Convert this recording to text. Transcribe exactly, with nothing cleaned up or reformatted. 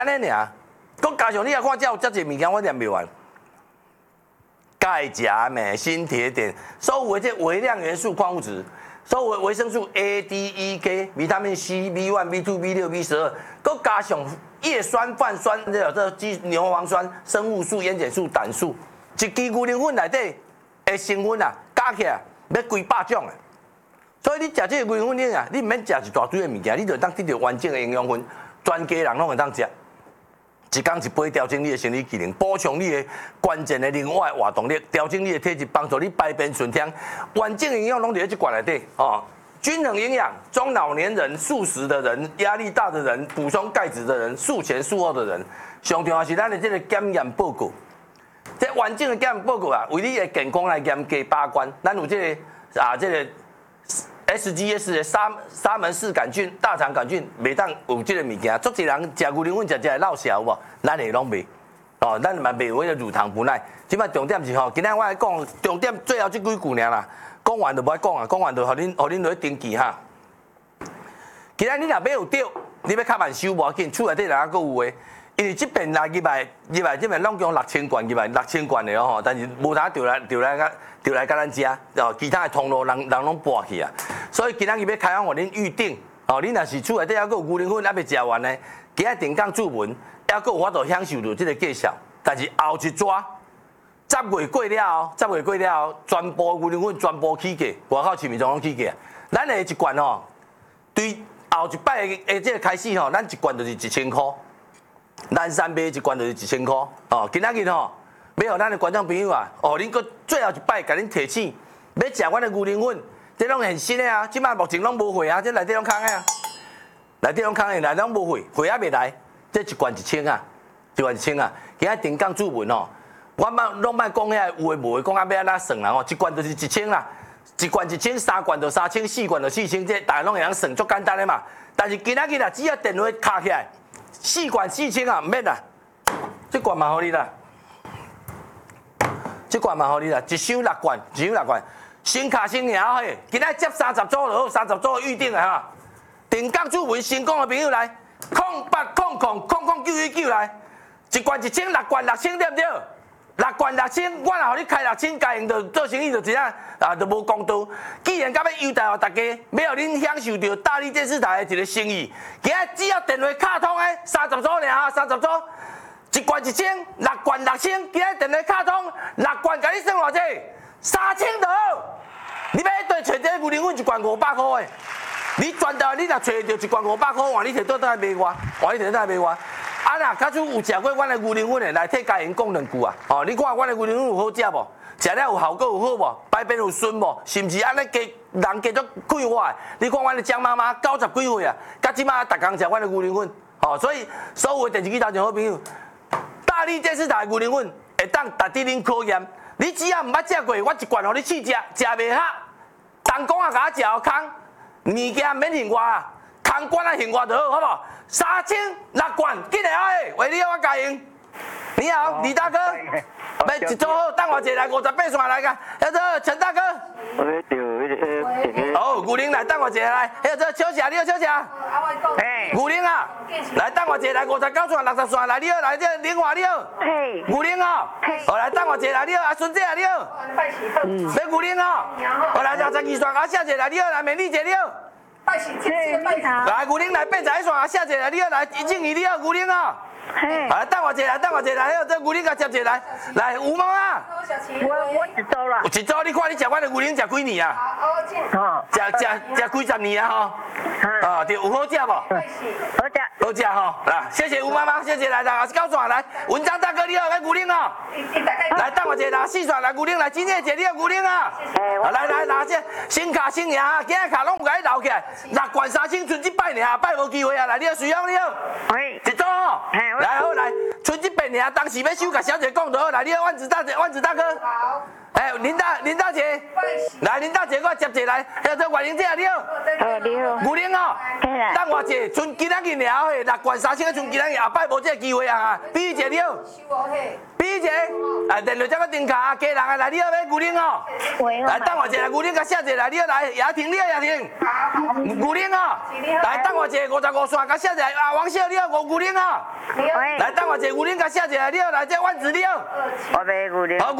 安尼尔，佮加上你来看，遮有遮济物件我念袂完。钙、钾、镁、锌、铁、碘，所有的这微量元素矿物质，所有的维生素 A、D、E、K、维他命 C、B 一、B 二、B 六、B 十二，佮加上叶酸、泛酸，这有这肌牛磺酸、生物素、烟碱素、胆素，一支牛奶粉内底的成分啊，加起来要几百种啊！所以你食这个牛奶粉你啊，你唔免食一大堆的物件，你就当得到完整的营养分，全家人拢会当食。一天一杯，调整你的生理机能，补充你的关键的另外活动力，调整你的体质，帮助你排便顺畅。完整营养拢在这罐内底哦。均衡营养，中老年人、素食的人、压力大的人、补充钙质的人、术前术后的人，上重要是咱的这个检验报告。这完整的检验报告啊，为你的健康来验加把关。咱有这个啊，这个 S G S 的沙沙门氏杆菌、大肠杆菌，袂当有这个物件。足侪人食牛奶粉食食会落潲无？咱会拢袂。哦，咱嘛袂有迄个乳糖不耐。即摆重点是吼，今仔我来讲重点最后这几句尔啦。讲完就无爱讲啊，讲完就互恁互恁落去登记哈。今仔你若买有对，你要较慢收无要紧，厝内底人还佫有诶。因为即边来入来入来即边拢讲六千罐入来六千罐的哦，但是无啥调来调来甲调来甲咱遮，哦，其他的通路人人拢搬去啊。所以今仔日要开放互恁预定，哦，恁若是厝内底还佫有牛奶粉还未食完呢，今仔定岗注文，还佫有法度享受到即个介绍。但是后一抓，十月过了后，十月过了后，全部牛奶粉全部起价，外口市面上拢起价。咱的一罐吼，对后一摆的即个开始吼，咱一罐就是一千箍。咱山买一罐就是一千箍，哦，今仔日吼，要互咱的观众朋友啊，哦，恁搁最后一摆，甲恁提醒，要食阮的牛奶粉，这拢很新的啊，即摆目前拢无货啊，这内底拢空的啊，内底拢空的，内底拢无货，货还未来，这一罐一千啊，一罐一千啊，今仔定岗注文哦，我莫拢莫讲遐有诶无诶，讲啊要安怎算啦吼，一罐就是一千啦，一罐一千，三罐就三千，四罐就四千，这大家拢会晓算，足简单的嘛。但是今仔日啊，只要电话卡起来。四罐四千啊，唔免啦，这罐嘛好你啦，这罐嘛好你啦，一箱六罐，一箱六罐，先卡先赢嘿，今仔接三十组就好，三十组预定的哈。定岗注文成功的朋友来，空八空空空空九一九来，一罐一千，六罐六千对不对？六罐六千，我若互你开六千，家用就做生意就这样啊，就无公道。既然甲要优待互大家，要互恁享受到大力电视台的一个生意，今仔只要电话卡通的三十组尔啊，三十组，一罐一千，六罐六千，今仔电话卡通六罐，甲你算偌济？三千就好。你要一对找这牛奶粉一罐五百块的，你全台你若找到一罐五百块，换你摕倒倒来卖我，换你摕倒来卖我。啊啦，假如有食过阮的牛奶粉的，来替家人讲两句啊！哦，你看阮的牛奶粉有好食无？食了有效果有好无？排便有顺无？是毋是安尼加人加足快活的？你看阮的江妈妈九十几岁啊，到即马逐工食阮的牛奶粉，哦，所以所有的电视机头前好朋友，大力电视台牛奶粉会当值得恁考验。你只要毋捌食过，我一罐互你试食，食袂合，东讲啊甲我食好空，物件免嫌我啊，空罐啊嫌我就好，好不好？三千六罐，紧来哎！为你我家用。你好，李大哥，来一组好，等我一下来五十八线来个，叫做陈大哥。 我咧钓迄个。 好，牛奶来，等我一下来，叫做小姐，你好小姐。嘿。牛奶啊，来等我一下来五十九线、六十线来，你好来这玲华你好。嘿。牛奶哦。好来等我一下来，你好阿孙姐你好。嗯。要牛奶哦。好来六十二线阿小姐来，你好来美丽姐你好。 拜喜天谢拜堂。 来，牛奶来八十一线啊，下一个来，你好来一静怡，你好牛奶啊。嘿。来，等我一下来，等我一下来，还有这牛奶甲接一来，来有妈妈。 我我一周啦。 有一周，你看你食我的牛奶食几年啊？ 好，进。哦。 食食食几十年啊吼。啊，对，有好食无？ 好食。 好食吼，来，谢谢吴妈妈，谢谢来来，高转来，文章大哥你好，来牛奶哦。来，等我一下来，四川来牛奶来，今天姐你好牛奶啊。来来来，这新卡新赢啊，今日卡拢有甲你留起来，六罐三千，剩一百尔，拜无机会啊！来，你好，徐阳你好。喂。一组哦。来好来，剩一百尔，当时要收，甲小姐讲就好，来，你好，万子大姐，万子大哥。好。 哎，林大林大姐，来林大姐，我接一来，叫做岳玲姐你好。 好，你好。 牛玲哦， 嘿啦。 等我一下，剩今仔日了嘿，六罐三千，剩今仔日，后摆无这个机会啊！比姐你好。比姐，啊，电话这个电卡，家人啊，来你好，要牛玲哦。来等我一下，牛玲甲写一下，来你好，来雅婷你好，雅婷。牛玲哦，来等我一下，五十五线甲写一下，啊，王小你好，牛牛玲哦。来等我一下，牛玲甲写一下，你好，来这万子你好。 我买牛奶。 好。